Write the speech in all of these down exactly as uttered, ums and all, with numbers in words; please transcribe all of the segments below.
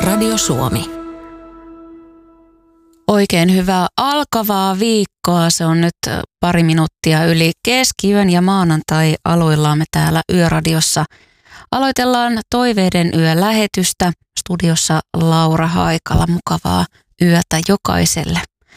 Radio Suomi. Oikein hyvää alkavaa viikkoa. Se on nyt pari minuuttia yli keskiyön ja maanantai aloillamme täällä Yöradiossa. Aloitellaan Toiveiden yö-lähetystä. Studiossa Laura Haikala. Mukavaa yötä jokaiselle.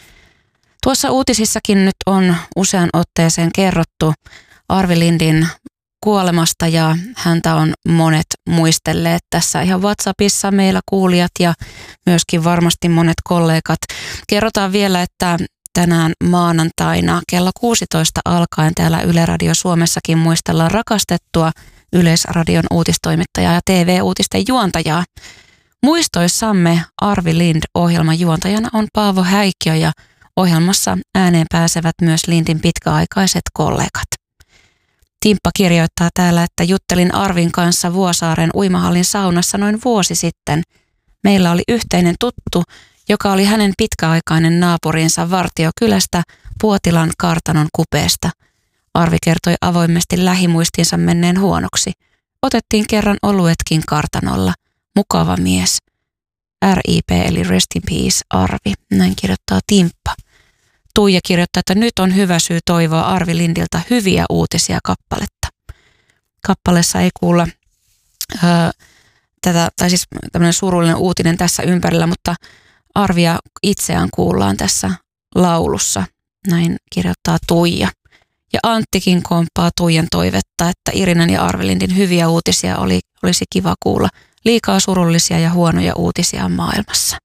Tuossa uutisissakin nyt on usean otteeseen kerrottu Arvi Lindin kuolemasta ja häntä on monet muistelleet tässä ihan WhatsAppissa meillä kuulijat ja myöskin varmasti monet kollegat. Kerrotaan vielä, että tänään maanantaina kello kuusitoista alkaen täällä Yle Radio Suomessakin muistellaan rakastettua Yleisradion uutistoimittajaa ja T V-uutisten juontajaa. Muistoissamme Arvi Lind -ohjelman juontajana on Paavo Häikkiö ja ohjelmassa ääneen pääsevät myös Lindin pitkäaikaiset kollegat. Timppa kirjoittaa täällä, että juttelin Arvin kanssa Vuosaaren uimahallin saunassa noin vuosi sitten. Meillä oli yhteinen tuttu, joka oli hänen pitkäaikainen naapurinsa Vartiokylästä Puotilan kartanon kupeesta. Arvi kertoi avoimesti lähimuistinsa menneen huonoksi. Otettiin kerran oluetkin kartanolla. Mukava mies. R I P eli Rest in Peace Arvi. Näin kirjoittaa Timppa. Tuija kirjoittaa, että nyt on hyvä syy toivoa Arvi Lindiltä hyviä uutisia kappaletta. Kappaleessa ei kuulla öö, tätä, tai siis tämmöinen surullinen uutinen tässä ympärillä, mutta Arvia itseään kuullaan tässä laulussa. Näin kirjoittaa Tuija. Ja Anttikin komppaa Tuijan toivetta, että Irinan ja Arvi Lindin hyviä uutisia oli, olisi kiva kuulla. Liikaa surullisia ja huonoja uutisia maailmassa.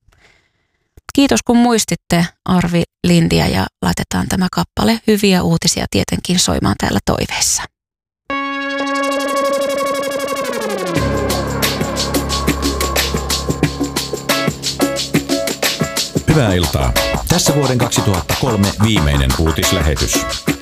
Kiitos kun muistitte Arvi Lindiä ja laitetaan tämä kappale hyviä uutisia tietenkin soimaan täällä Toiveissa. Hyvää iltaa. Tässä vuoden kaksituhattakolme viimeinen uutislähetys.